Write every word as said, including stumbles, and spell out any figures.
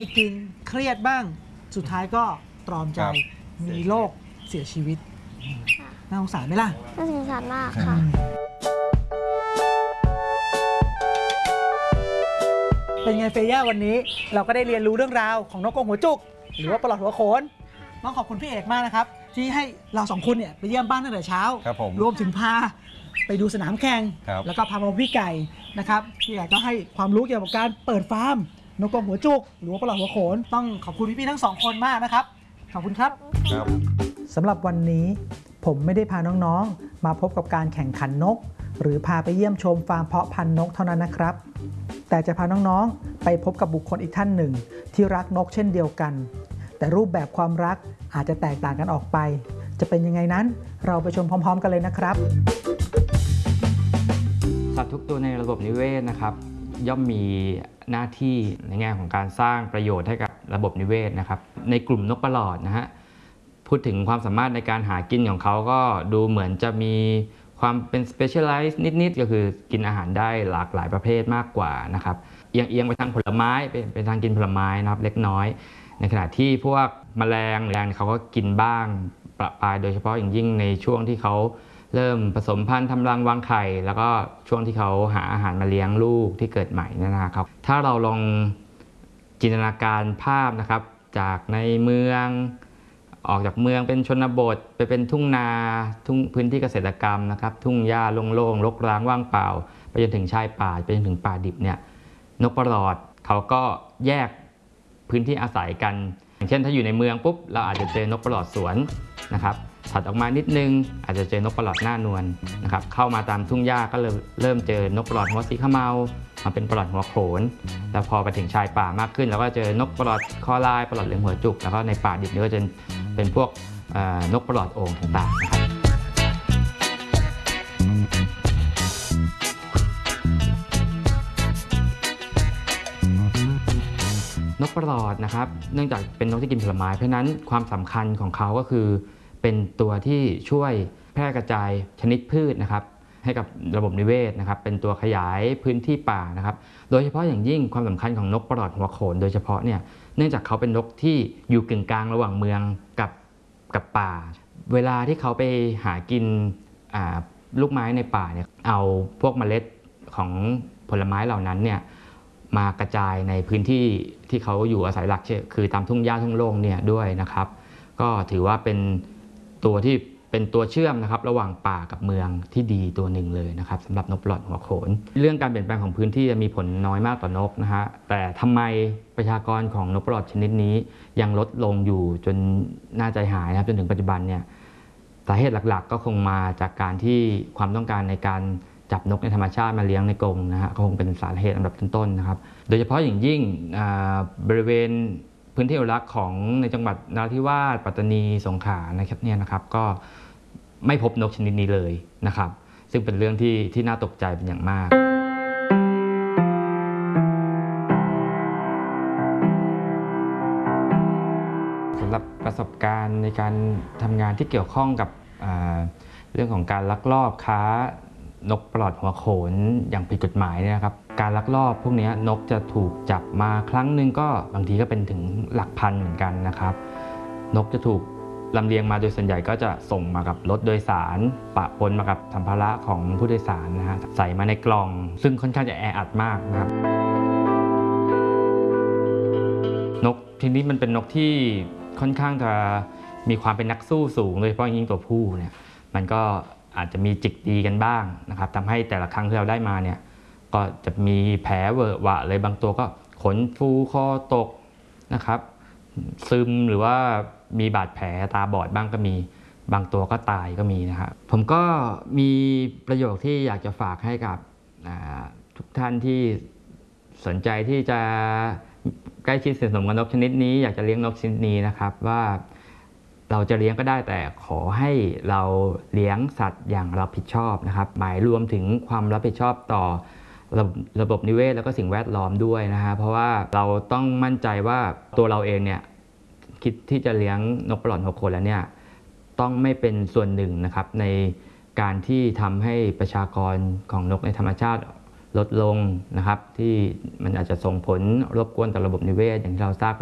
กินเครียดบ้างสุดท้ายก็ตรอมใจมีโรคเสียชีวิตน่าสงสารไหมล่ะน่าสงสารมากค่ะเป็นไงเฟย่าวันนี้เราก็ได้เรียนรู้เรื่องราวของนกกรงหัวจุกหรือว่าปลอดหัวโขนต้องขอบคุณพี่เอกมากนะครับที่ให้เราสองคนเนี่ยไปเยี่ยมบ้านตั้งแต่เช้ารวมถึงพาไปดูสนามแข่งแล้วก็พามาพี่ไก่นะครับพี่ไก่ก็ให้ความรู้เกี่ยวกับการเปิดฟาร์มนกกรงหัวจุกหรือว่าปลอดหัวโขนต้องขอบคุณพี่ๆทั้งสองคนมากนะครับขอบคุณครับสำหรับวันนี้ผมไม่ได้พาน้องๆมาพบกับการแข่งขันนกหรือพาไปเยี่ยมชมฟาร์มเพาะพันธุ์นกเท่านั้นนะครับแต่จะพาน้องๆไปพบกับบุคคลอีกท่านหนึ่งที่รักนกเช่นเดียวกันแต่รูปแบบความรักอาจจะแตกต่างกันออกไปจะเป็นยังไงนั้นเราไปชมพร้อมๆกันเลยนะครับสัตว์ทุกตัวในระบบนิเวศนะครับย่อมมีหน้าที่ในแง่ของการสร้างประโยชน์ให้กับระบบนิเวศนะครับในกลุ่มนกประหลอดนะฮะพูดถึงความสามารถในการหากินของเขาก็ดูเหมือนจะมีความเป็น specialize นิดๆก็คือกินอาหารได้หลากหลายประเภทมากกว่านะครับเอียงๆไปทางผลไม้เป็นไปทางกินผลไม้นะครับเล็กน้อยในขณะที่พวกแมลงแมลงเขาก็กินบ้างประปรายโดยเฉพาะอย่างยิ่งในช่วงที่เขาเริ่มผสมพันธุ์ทำรังวางไข่แล้วก็ช่วงที่เขาหาอาหารมาเลี้ยงลูกที่เกิดใหม่นะครับถ้าเราลองจินตนาการภาพนะครับจากในเมืองออกจากเมืองเป็นชนบทไปเป็นทุ่งนาทุ่งพื้นที่เกษตรกรรมนะครับทุ่งหญ้าโล่งๆรกร้างว่างเปล่าไปจนถึงชายป่าไปจนถึงป่าดิบเนี่ยนกประหลอดเขาก็แยกพื้นที่อาศัยกันอย่างเช่นถ้าอยู่ในเมืองปุ๊บเราอาจจะเจอนกประหลอดสวนนะครับถัดออกมานิดนึงอาจจะเจอนกประหลอดหน้านวลนะครับเข้ามาตามทุ่งหญ้าก็เริ่มเริ่มเจอนกประหลอดหัวสีขาวเมามาเป็นประหลอดหัวโขนแล้วพอไปถึงชายป่ามากขึ้นเราก็เจอนกประหลอดคอลายประหลอดเหลืองหัวจุกแล้วก็ในป่าดิบนี่ก็จะเป็นพวกนกประหลอดโอ่งต่างๆนะครับนกประหลอดนะครับเนื่องจากเป็นนกที่กินผลไม้เพราะนั้นความสำคัญของเขาก็คือเป็นตัวที่ช่วยแพร่กระจายชนิดพืชนะครับให้กับระบบนิเวศนะครับเป็นตัวขยายพื้นที่ป่านะครับโดยเฉพาะอย่างยิ่งความสำคัญของนกประหลอดหัวโขนโดยเฉพาะเนี่ยเนื่องจากเขาเป็นนกที่อยู่กึ่งกลางระหว่างเมืองกับกับป่าเวลาที่เขาไปหากินลูกไม้ในป่าเนี่ยเอาพวกเมล็ดของผลไม้เหล่านั้นเนี่ยมากระจายในพื้นที่ที่เขาอยู่อาศัยหลักคือตามทุ่งหญ้าทุ่งโล่งเนี่ยด้วยนะครับก็ถือว่าเป็นตัวที่เป็นตัวเชื่อมนะครับระหว่างป่ากับเมืองที่ดีตัวหนึ่งเลยนะครับสำหรับนกประหลอดหัวโขนเรื่องการเปลี่ยนแปลงของพื้นที่จะมีผลน้อยมากต่อนกนะฮะแต่ทำไมประชากรของนกประหลอดชนิดนี้ยังลดลงอยู่จนน่าใจหายนะครับจนถึงปัจจุบันเนี่ยสาเหตุหลักๆก็คงมาจากการที่ความต้องการในการจับนกในธรรมชาติมาเลี้ยงในกรงนะฮะก็คงเป็นสาเหตุอันดับต้นๆนะครับโดยเฉพาะอย่างยิ่งบริเวณพื้นที่อนุรักษ์ของในจังหวัดนราธิวาสปัตตานีสงขลานะครับเนี่ยนะครับก็ไม่พบนกชนิดนี้เลยนะครับซึ่งเป็นเรื่องที่ที่น่าตกใจเป็นอย่างมากสำหรับประสบการณ์ในการทำงานที่เกี่ยวข้องกับเรื่องของการลักลอบค้านกประหลอดหัวโขนอย่างผิดกฎหมายเนี่ยนะครับการลักลอบพวกนี้นกจะถูกจับมาครั้งหนึ่งก็บางทีก็เป็นถึงหลักพันเหมือนกันนะครับนกจะถูกลำเลียงมาโดยส่วนใหญ่ก็จะส่งมากับรถโดยสารปะปนมากับสัมภาระของผู้โดยสารนะฮะใส่มาในกล่องซึ่งค่อนข้างจะแออัดมากนะครับนกทีนี้มันเป็นนกที่ค่อนข้างจะมีความเป็นนักสู้สูงโดยเฉพาะยิ่งตัวผู้เนี่ยมันก็อาจจะมีจิกตีกันบ้างนะครับทำให้แต่ละครั้งที่เราได้มาเนี่ยก็จะมีแผลเวอะหวะเลยบางตัวก็ขนฟูคอตกนะครับซึมหรือว่ามีบาดแผลตาบอดบ้างก็มีบางตัวก็ตายก็มีนะครับผมก็มีประโยคที่อยากจะฝากให้กับทุกท่านที่สนใจที่จะใกล้ชิดสนิทสนมกับนกชนิดนี้อยากจะเลี้ยงนกชนิดนี้นะครับว่าเราจะเลี้ยงก็ได้แต่ขอให้เราเลี้ยงสัตว์อย่างรับผิดชอบนะครับหมายรวมถึงความรับผิดชอบต่อระระบบนิเวศแล้วก็สิ่งแวดล้อมด้วยนะฮะเพราะว่าเราต้องมั่นใจว่าตัวเราเองเนี่ยคิดที่จะเลี้ยงนกประหลอดหัวโขนแล้วเนี่ยต้องไม่เป็นส่วนหนึ่งนะครับในการที่ทำให้ประชากรของนกในธรรมชาติลดลงนะครับที่มันอาจจะส่งผลรบกวนต่อระบบนิเวศอย่างที่เราทราบ